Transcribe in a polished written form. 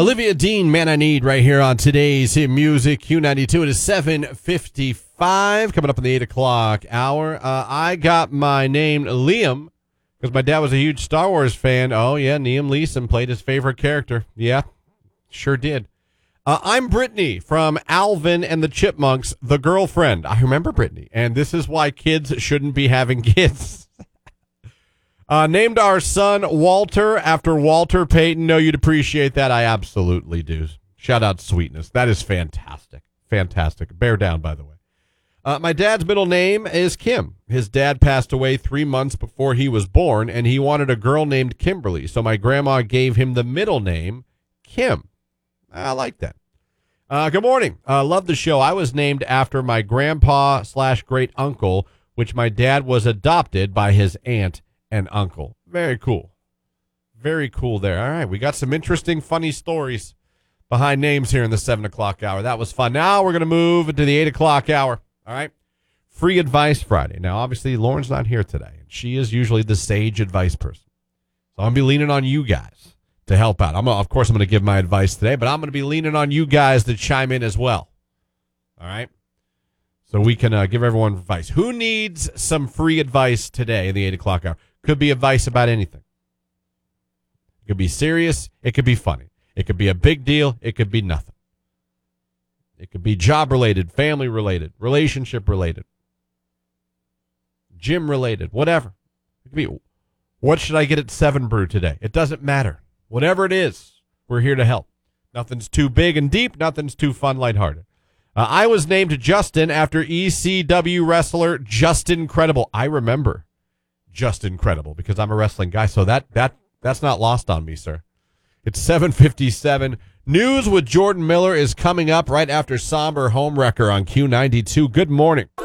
Olivia Dean, Man I Need, right here on today's Hit Music Q92. It is 7:55, coming up in the 8 o'clock hour. I got my name Liam because my dad was a huge Star Wars fan. Oh, yeah, Liam Neeson played his favorite character. Yeah, sure did. I'm Brittany from Alvin and the Chipmunks, the girlfriend. I remember Brittany, and this is why kids shouldn't be having kids. Named our son Walter after Walter Payton. No, you'd appreciate that. I absolutely do. Shout out Sweetness. That is fantastic. Fantastic. Bear down, by the way. My dad's middle name is Kim. His dad passed away 3 months before he was born, and he wanted a girl named Kimberly, so my grandma gave him the middle name Kim. I like that. Good morning. Love the show. I was named after my grandpa/great uncle, which my dad was adopted by his aunt and uncle. Very cool. Very cool there. All right, we got some interesting, funny stories behind names here in the 7 o'clock hour. That was fun. Now we're going to move into the 8 o'clock hour. All right. Free Advice Friday. Now, obviously, Lauren's not here today, and she is usually the sage advice person. So I'm going to be leaning on you guys to help out. Of course, I'm going to give my advice today, but I'm going to be leaning on you guys to chime in as well. All right. So we can give everyone advice. Who needs some free advice today in the 8 o'clock hour? Could be advice about anything. It could be serious. It could be funny. It could be a big deal. It could be nothing. It could be job-related, family-related, relationship-related, gym-related, whatever. It could be, what should I get at 7 Brew today? It doesn't matter. Whatever it is, we're here to help. Nothing's too big and deep. Nothing's too fun, lighthearted. I was named Justin after ECW wrestler Justin Credible. I remember Justin Credible because I'm a wrestling guy, so that's not lost on me, sir. It's 7:57. News with Jordan Miller is coming up right after Somber Homewrecker on Q92. Good morning.